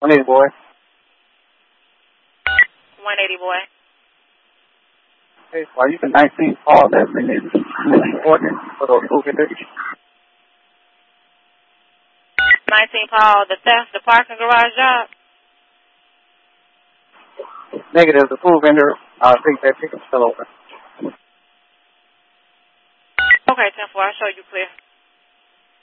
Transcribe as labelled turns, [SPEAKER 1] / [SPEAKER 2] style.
[SPEAKER 1] 180 boy.
[SPEAKER 2] 180 boy.
[SPEAKER 1] Hey, why you can 19 Paul that minute important for those who can do it.
[SPEAKER 2] 19 Paul, the theft, the parking garage job.
[SPEAKER 1] Negative, the food vendor, I think that pickup's still open.
[SPEAKER 2] Okay, 10-4, I'll show you clear.